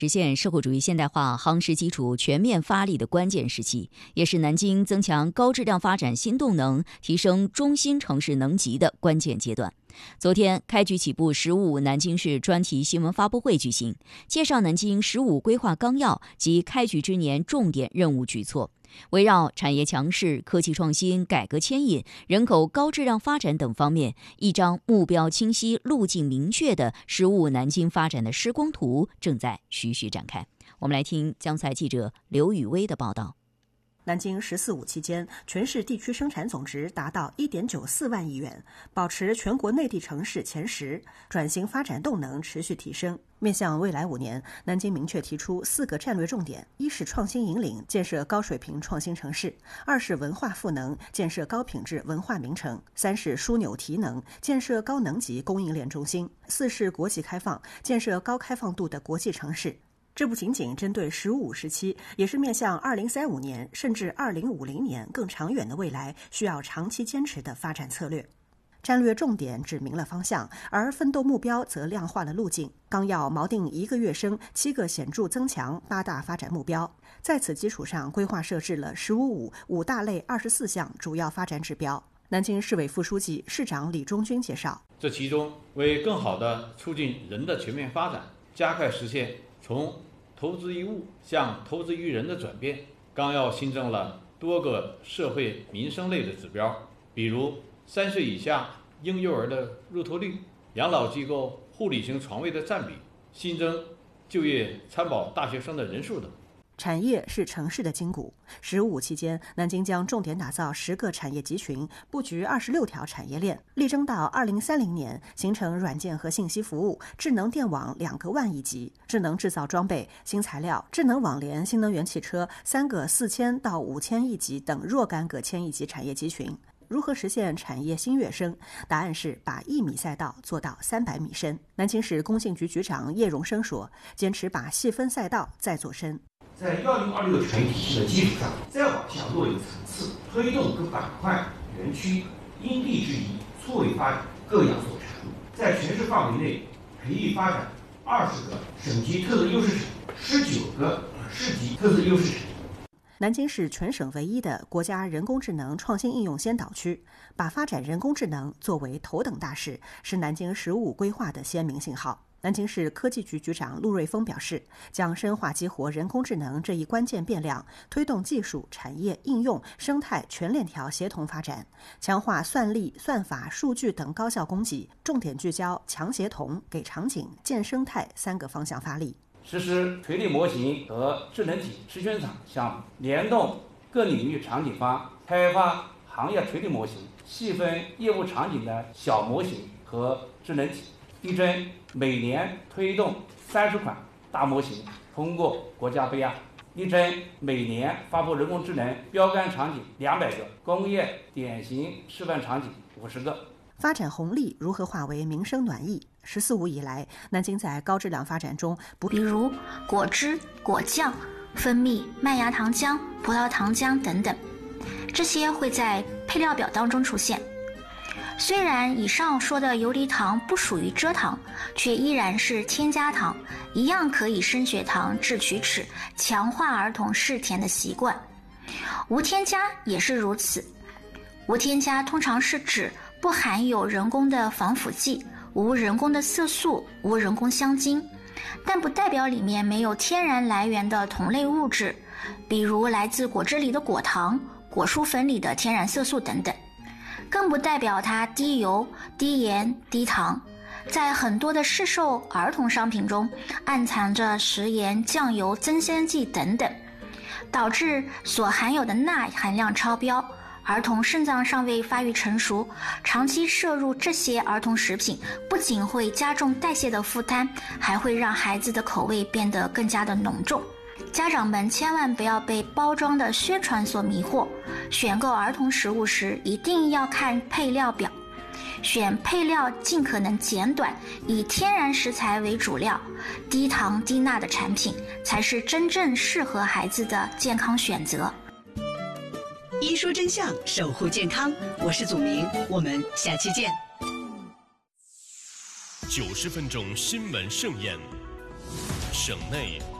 实现社会主义现代化夯实基础全面发力的关键时期，也是南京增强高质量发展新动能、提升中心城市能级的关键阶段。昨天，开局起步“十五”南京市专题新闻发布会举行，介绍南京“十五”规划纲要及开局之年重点任务举措。围绕产业强势、科技创新、改革牵引、人口高质量发展等方面，一张目标清晰、路径明确的“十五”南京发展的施工图正在徐徐展开。我们来听江苏台记者刘雨薇的报道。 南京“14·5”期间，全市地区生产总值达到1.94万亿元，保持全国内地城市前10，转型发展动能持续提升。面向未来5年，南京明确提出4个战略重点：一是创新引领，建设高水平创新城市；二是文化赋能，建设高品质文化名城；三是枢纽提能，建设高能级供应链中心；四是国际开放，建设高开放度的国际城市。这不仅仅针对“15”时期，也是面向2035年甚至2050年更长远的未来需要长期坚持的发展策略。战略重点指明了方向，而奋斗目标则量化了路径。纲要锚定1个跃升、7个显著增强8大发展目标，在此基础上规划设置了“15·5”5大类24项主要发展指标。南京市委副书记、市长李忠军介绍， 这其中为更好地促进人的全面发展，加快实现从投资于物向投资于人的转变，纲要新增了多个社会民生类的指标，比如3岁以下婴幼儿的入托率、养老机构护理型床位的占比、新增就业参保大学生的人数等。 产业是城市的筋骨。“15”期间，南京将重点打造10个产业集群，布局26条产业链，力争到2030年形成软件和信息服务、智能电网2个万亿级、智能制造装备、新材料、智能网联、新能源汽车3个4000到5000亿级等若干个千亿级产业集群。如何实现产业新跃升？答案是把1米赛道做到300米深。南京市工信局局长叶荣生说，坚持把细分赛道再做深。 在1026产业体系的基础上，再往下落一个层次，推动各板块、园区因地制宜、错位发展，各养所长，在全市范围内培育发展20个省级特色优势产业，19个市级特色优势产业。 南京是全省唯一的国家人工智能创新应用先导区，把发展人工智能作为头等大事，是南京“15”规划的鲜明信号。南京市科技局局长陆瑞峰表示，将深化激活人工智能这一关键变量，推动技术、产业、应用、生态全链条协同发展，强化算力、算法、数据等高效供给，重点聚焦强协同、给场景、建生态3个方向发力。 实施垂直模型和智能体实权场项目，联动各领域场景方，开发行业垂直模型、细分业务场景的小模型和智能体，力争每年推动30款大模型通过国家备案，力争每年发布人工智能标杆场景200个，工业典型示范场景50个。 发展红利如何化为民生暖意？“15”以来，南京在高质量发展中， 比如果汁、果酱、蜂蜜、麦芽糖浆、葡萄糖浆等等，这些会在配料表当中出现。虽然以上说的游离糖不属于蔗糖，却依然是添加糖，一样可以升血糖、治龋齿，强化儿童嗜甜的习惯。无添加也是如此。无添加通常是指不含有人工的防腐剂、无人工的色素、无人工香精，但不代表里面没有天然来源的同类物质，比如来自果汁里的果糖、果蔬粉里的天然色素等等。更不代表它低油、低盐、低糖。在很多的市售儿童商品中，暗藏着食盐、酱油、增鲜剂等等，导致所含有的钠含量超标。儿童肾脏尚未发育成熟，长期摄入这些儿童食品，不仅会加重代谢的负担，还会让孩子的口味变得更加的浓重。家长们千万不要被包装的宣传所迷惑，选购儿童食物时一定要看配料表，选配料尽可能简短，以天然食材为主料，低糖低钠的产品才是真正适合孩子的健康选择。 一说真相，守护健康，我是祖明，我们下期见。 90分钟新闻盛宴， 省内